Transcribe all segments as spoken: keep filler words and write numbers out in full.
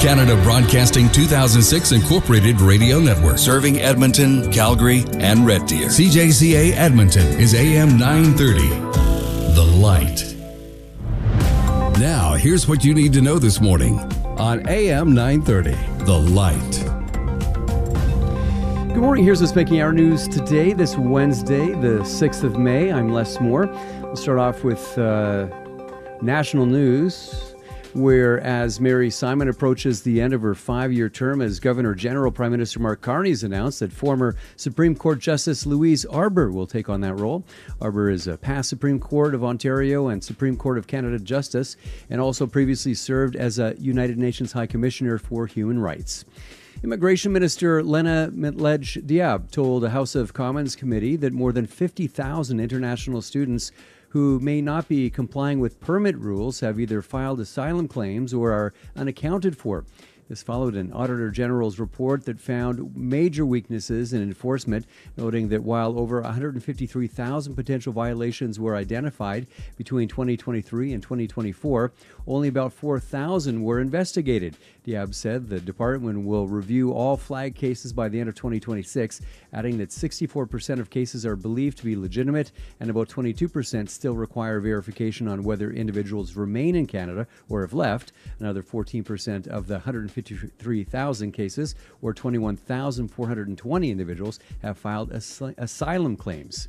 Canada Broadcasting two thousand six Incorporated Radio Network, serving Edmonton, Calgary, and Red Deer. C J C A Edmonton is A M nine thirty, The Light. Now, here's what you need to know this morning on A M nine thirty, The Light. Good morning. Here's what's making our news today, this Wednesday, the sixth of May. I'm Les Moore. We'll start off with uh, national news, where as Mary Simon approaches the end of her five-year term as Governor General, Prime Minister Mark Carney has announced that former Supreme Court Justice Louise Arbour will take on that role. Arbour is a past Supreme Court of Ontario and Supreme Court of Canada Justice, and also previously served as a United Nations High Commissioner for Human Rights. Immigration Minister Lena Metlej Diab told a House of Commons committee that more than fifty thousand international students who may not be complying with permit rules have either filed asylum claims or are unaccounted for. This followed an Auditor General's report that found major weaknesses in enforcement, noting that while over one hundred fifty-three thousand potential violations were identified between twenty twenty-three and twenty twenty-four, only about four thousand were investigated. Diab said the department will review all flag cases by the end of twenty twenty-six, adding that sixty-four percent of cases are believed to be legitimate and about twenty-two percent still require verification on whether individuals remain in Canada or have left. Another fourteen percent of the one hundred fifty-three thousand cases, or twenty-one thousand four hundred twenty individuals, have filed as- asylum claims.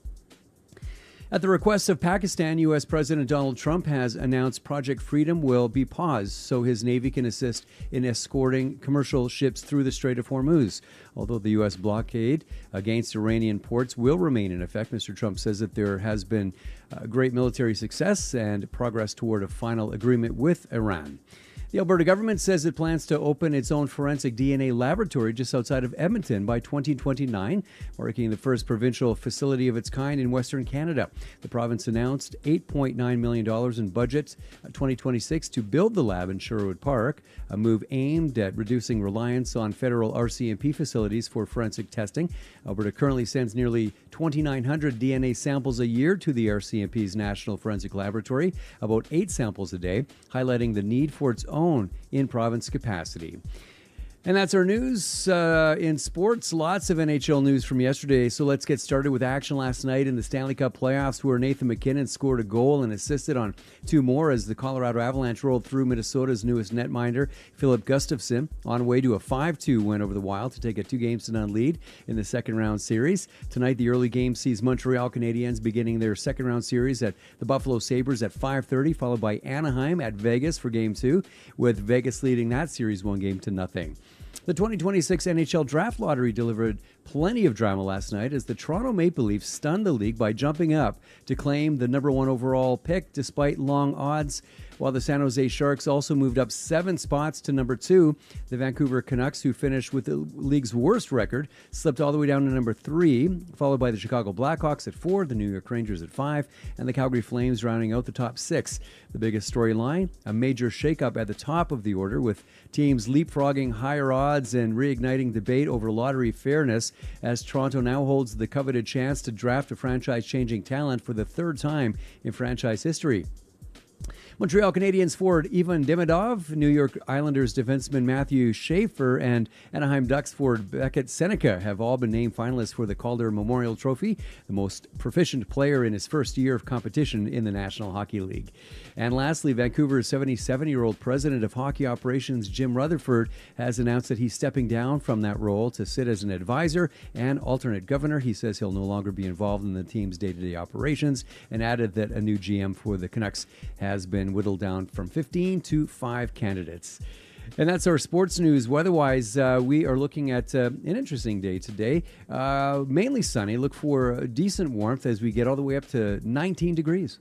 At the request of Pakistan, U S President Donald Trump has announced Project Freedom will be paused so his Navy can assist in escorting commercial ships through the Strait of Hormuz. Although the U S blockade against Iranian ports will remain in effect, Mister Trump says that there has been uh, great military success and progress toward a final agreement with Iran. The Alberta government says it plans to open its own forensic D N A laboratory just outside of Edmonton by twenty twenty-nine, marking the first provincial facility of its kind in Western Canada. The province announced eight point nine million dollars in budget twenty twenty-six to build the lab in Sherwood Park, a move aimed at reducing reliance on federal R C M P facilities for forensic testing. Alberta currently sends nearly twenty-nine hundred D N A samples a year to the R C M P's National Forensic Laboratory, about eight samples a day, highlighting the need for its own in-province capacity. And that's our news. Uh, in sports, lots of N H L news from yesterday. So let's get started with action last night in the Stanley Cup playoffs, where Nathan MacKinnon scored a goal and assisted on two more as the Colorado Avalanche rolled through Minnesota's newest netminder, Philip Gustafsson, on way to a five two win over the Wild to take a two games to none lead in the second round series. Tonight, the early game sees Montreal Canadiens beginning their second round series at the Buffalo Sabres at five thirty, followed by Anaheim at Vegas for game two, with Vegas leading that series one game to nothing. The twenty twenty-six N H L Draft Lottery delivered plenty of drama last night as the Toronto Maple Leafs stunned the league by jumping up to claim the number one overall pick despite long odds, while the San Jose Sharks also moved up seven spots to number two. The Vancouver Canucks, who finished with the league's worst record, slipped all the way down to number three, followed by the Chicago Blackhawks at four, the New York Rangers at five, and the Calgary Flames rounding out the top six. The biggest storyline, a major shakeup at the top of the order, with teams leapfrogging higher odds and reigniting debate over lottery fairness, as Toronto now holds the coveted chance to draft a franchise-changing talent for the third time in franchise history. Montreal Canadiens forward Ivan Demidov, New York Islanders defenseman Matthew Schaefer, and Anaheim Ducks forward Beckett Seneca have all been named finalists for the Calder Memorial Trophy, the most proficient player in his first year of competition in the National Hockey League. And lastly, Vancouver's seventy-seven-year-old president of hockey operations, Jim Rutherford, has announced that he's stepping down from that role to sit as an advisor and alternate governor. He says he'll no longer be involved in the team's day-to-day operations, and added that a new G M for the Canucks has been whittled down from fifteen to five candidates. And that's our sports news. Weather-wise, uh, we are looking at uh, an interesting day today. Uh, mainly sunny. Look for decent warmth as we get all the way up to nineteen degrees.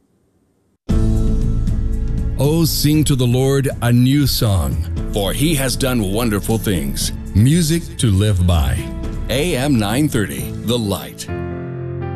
Oh, sing to the Lord a new song, for he has done wonderful things. Music to live by. A M nine thirty, The Light.